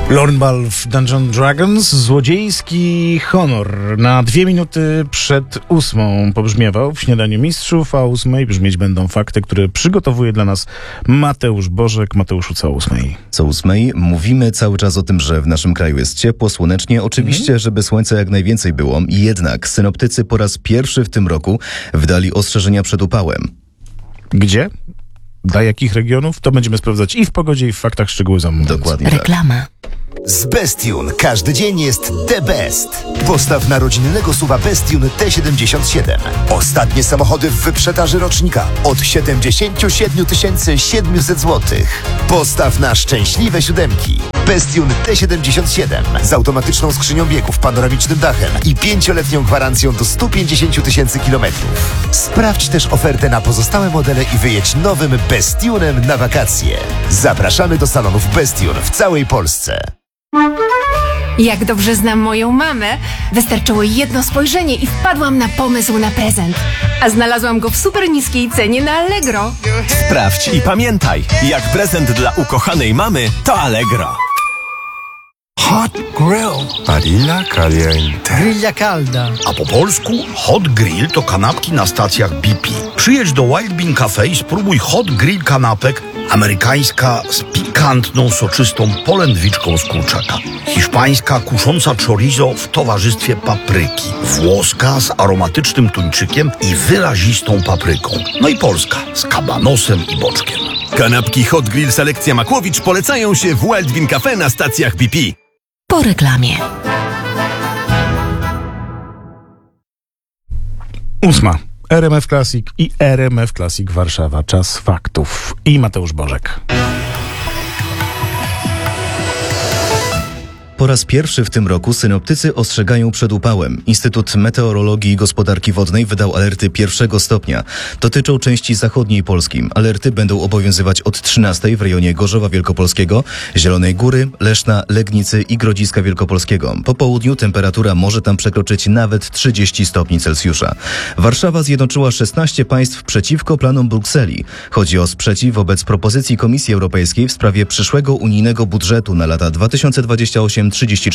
Lornball w Dungeons Dragons, złodziejski honor. Na 2 minuty przed 8 pobrzmiewał w Śniadaniu Mistrzów, a o 8 brzmieć będą fakty, które przygotowuje dla nas Mateusz Bożek. Mateuszu, co o 8? Co o 8 mówimy cały czas o tym, że w naszym kraju jest ciepło, słonecznie. Oczywiście, żeby słońca jak najwięcej było. Jednak synoptycy po raz pierwszy w tym roku wydali ostrzeżenia przed upałem. Gdzie? Dla jakich regionów? To będziemy sprawdzać i w pogodzie, i w faktach. Szczegóły za moment. Dokładnie Reklama. Z Bestune każdy dzień jest the best. Postaw na rodzinnego SUV-a Bestune T77. Ostatnie samochody w wyprzedaży rocznika od 77 700 zł. Postaw na szczęśliwe siódemki. Bestune T77 z automatyczną skrzynią biegów, panoramicznym dachem i 5-letnią gwarancją do 150 000 kilometrów. Sprawdź też ofertę na pozostałe modele i wyjedź nowym Bestunem na wakacje. Zapraszamy do salonów Bestune w całej Polsce. Jak dobrze znam moją mamę, wystarczyło jedno spojrzenie i wpadłam na pomysł na prezent. A znalazłam go w super niskiej cenie na Allegro. Sprawdź i pamiętaj, jak prezent dla ukochanej mamy to Allegro. Hot Grill. Barilla Caliente. Grilla calda. A po polsku Hot Grill to kanapki na stacjach BP. Przyjedź do Wild Bean Cafe i spróbuj Hot Grill kanapek. Amerykańska z pikantną, soczystą polędwiczką z kurczaka. Hiszpańska kusząca chorizo w towarzystwie papryki. Włoska z aromatycznym tuńczykiem i wyrazistą papryką. No i polska z kabanosem i boczkiem. Kanapki Hot Grill Selekcja Makłowicz polecają się w Wild Bean Cafe na stacjach BP. Po reklamie. 8. RMF Classic i RMF Classic Warszawa. Czas faktów. I Mateusz Bożek. Po raz pierwszy w tym roku synoptycy ostrzegają przed upałem. Instytut Meteorologii i Gospodarki Wodnej wydał alerty 1 stopnia. Dotyczą części zachodniej Polski. Alerty będą obowiązywać od 13 w rejonie Gorzowa Wielkopolskiego, Zielonej Góry, Leszna, Legnicy i Grodziska Wielkopolskiego. Po południu temperatura może tam przekroczyć nawet 30 stopni Celsjusza. Warszawa zjednoczyła 16 państw przeciwko planom Brukseli. Chodzi o sprzeciw wobec propozycji Komisji Europejskiej w sprawie przyszłego unijnego budżetu na lata 2028-34.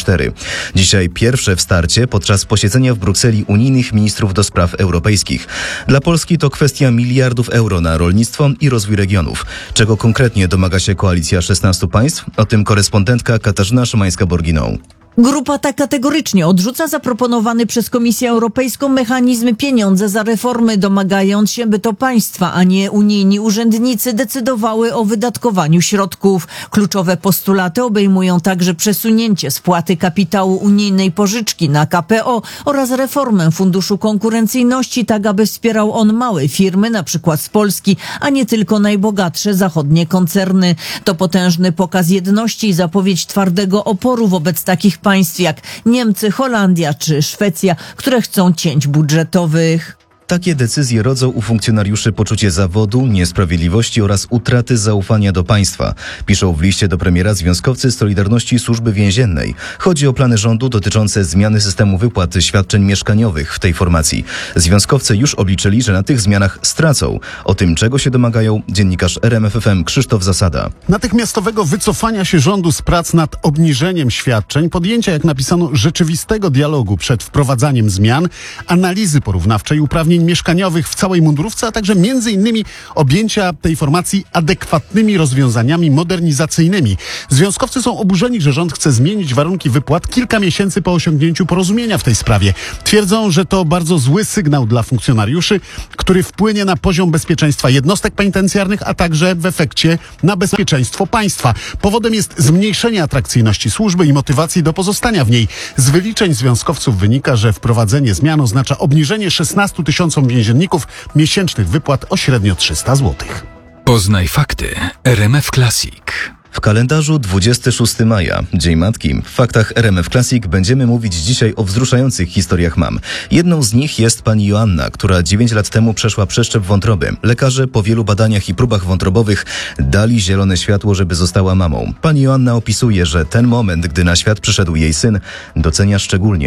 Dzisiaj pierwsze wsparcie podczas posiedzenia w Brukseli unijnych ministrów do spraw europejskich. Dla Polski to kwestia miliardów euro na rolnictwo i rozwój regionów. Czego konkretnie domaga się koalicja 16 państw? O tym korespondentka Katarzyna Szymańska-Borginą. Grupa ta kategorycznie odrzuca zaproponowany przez Komisję Europejską mechanizm pieniądze za reformy, domagając się, by to państwa, a nie unijni urzędnicy decydowały o wydatkowaniu środków. Kluczowe postulaty obejmują także przesunięcie spłaty kapitału unijnej pożyczki na KPO oraz reformę Funduszu Konkurencyjności, tak aby wspierał on małe firmy, na przykład z Polski, a nie tylko najbogatsze zachodnie koncerny. To potężny pokaz jedności i zapowiedź twardego oporu wobec takich państw jak Niemcy, Holandia czy Szwecja, które chcą cięć budżetowych. Takie decyzje rodzą u funkcjonariuszy poczucie zawodu, niesprawiedliwości oraz utraty zaufania do państwa. Piszą w liście do premiera związkowcy Solidarności Służby Więziennej. Chodzi o plany rządu dotyczące zmiany systemu wypłat świadczeń mieszkaniowych w tej formacji. Związkowcy już obliczyli, że na tych zmianach stracą. O tym, czego się domagają, dziennikarz RMF FM Krzysztof Zasada. Natychmiastowego wycofania się rządu z prac nad obniżeniem świadczeń, podjęcia, jak napisano, rzeczywistego dialogu przed wprowadzaniem zmian, analizy porównawczej uprawnień mieszkaniowych w całej mundurówce, a także między innymi objęcia tej formacji adekwatnymi rozwiązaniami modernizacyjnymi. Związkowcy są oburzeni, że rząd chce zmienić warunki wypłat kilka miesięcy po osiągnięciu porozumienia w tej sprawie. Twierdzą, że to bardzo zły sygnał dla funkcjonariuszy, który wpłynie na poziom bezpieczeństwa jednostek penitencjarnych, a także w efekcie na bezpieczeństwo państwa. Powodem jest zmniejszenie atrakcyjności służby i motywacji do pozostania w niej. Z wyliczeń związkowców wynika, że wprowadzenie zmian oznacza obniżenie 16 000 więzienników miesięcznych wypłat o średnio 300 zł. Poznaj fakty RMF Classic. W kalendarzu 26 maja, Dzień Matki. W faktach RMF Classic będziemy mówić dzisiaj o wzruszających historiach mam. Jedną z nich jest pani Joanna, która 9 lat temu przeszła przeszczep wątroby. Lekarze po wielu badaniach i próbach wątrobowych dali zielone światło, żeby została mamą. Pani Joanna opisuje, że ten moment, gdy na świat przyszedł jej syn, docenia szczególnie.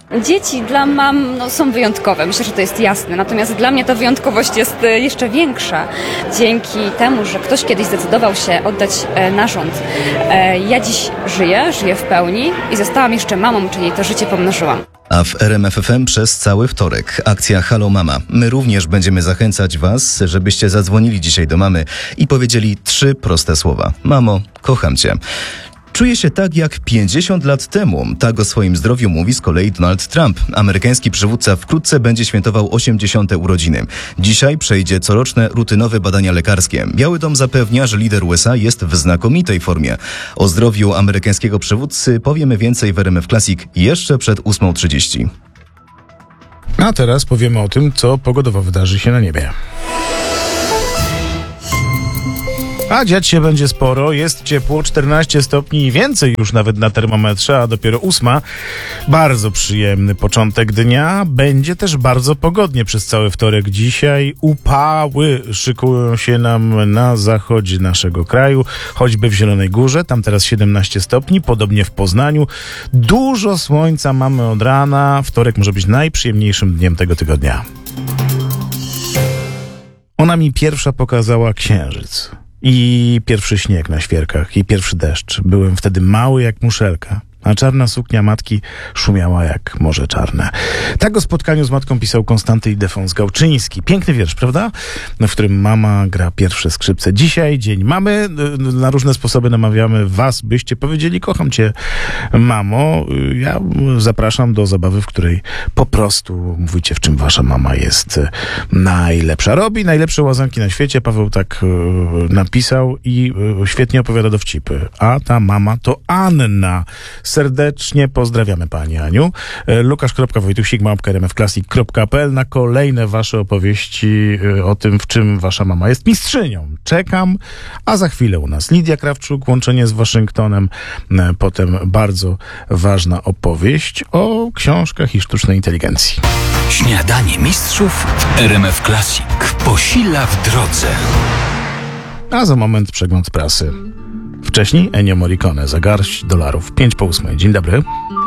Dzieci dla mam są wyjątkowe, myślę, że to jest jasne, natomiast dla mnie ta wyjątkowość jest jeszcze większa. Dzięki temu, że ktoś kiedyś zdecydował się oddać narząd, ja dziś żyję w pełni i zostałam jeszcze mamą, czyli to życie pomnożyłam. A w RMF FM przez cały wtorek akcja Halo Mama. My również będziemy zachęcać Was, żebyście zadzwonili dzisiaj do mamy i powiedzieli 3 proste słowa. Mamo, kocham Cię. Czuję się tak jak 50 lat temu. Tak o swoim zdrowiu mówi z kolei Donald Trump. Amerykański przywódca wkrótce będzie świętował 80. urodziny. Dzisiaj przejdzie coroczne rutynowe badania lekarskie. Biały Dom zapewnia, że lider USA jest w znakomitej formie. O zdrowiu amerykańskiego przywódcy powiemy więcej w RMF Classic jeszcze przed 8:30. A teraz powiemy o tym, co pogodowo wydarzy się na niebie. A dziać się będzie sporo, jest ciepło, 14 stopni i więcej już nawet na termometrze, a dopiero 8. Bardzo przyjemny początek dnia. Będzie też bardzo pogodnie przez cały wtorek. Dzisiaj upały szykują się nam na zachodzie naszego kraju, choćby w Zielonej Górze, tam teraz 17 stopni, podobnie w Poznaniu. Dużo słońca mamy od rana. Wtorek może być najprzyjemniejszym dniem tego tygodnia. Ona mi pierwsza pokazała księżyc. I pierwszy śnieg na świerkach, i pierwszy deszcz. Byłem wtedy mały jak muszelka, a czarna suknia matki szumiała jak Morze Czarne. Tak o spotkaniu z matką pisał Konstanty Ildefons Gałczyński. Piękny wiersz, prawda? W którym mama gra pierwsze skrzypce. Dzisiaj dzień mamy. Na różne sposoby namawiamy was, byście powiedzieli: kocham cię, mamo. Ja zapraszam do zabawy, w której po prostu mówicie, w czym wasza mama jest najlepsza. Robi najlepsze łazanki na świecie. Paweł tak napisał i świetnie opowiada dowcipy. A ta mama to Anna. Serdecznie pozdrawiamy Pani Aniu. Lukasz.wojtusik@rmfclassic.pl na kolejne wasze opowieści o tym, w czym wasza mama jest mistrzynią. Czekam, a za chwilę u nas Lidia Krawczuk, łączenie z Waszyngtonem, potem bardzo ważna opowieść o książkach i sztucznej inteligencji. Śniadanie mistrzów w RMF Classic. Posila w drodze. A za moment przegląd prasy. Wcześniej Ennio Morricone za garść dolarów. 5 po 8. Dzień dobry.